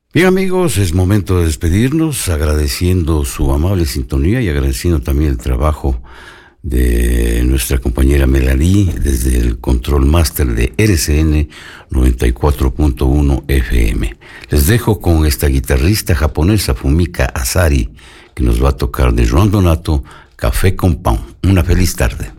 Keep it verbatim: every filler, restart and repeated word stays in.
Bien, amigos, es momento de despedirnos, agradeciendo su amable sintonía y agradeciendo también el trabajo de nuestra compañera Melanie desde el control máster de R C N noventa y cuatro punto uno F M. Les dejo con esta guitarrista japonesa Fumika Asari, que nos va a tocar de Ron Donato, Café con Pan. Una feliz tarde.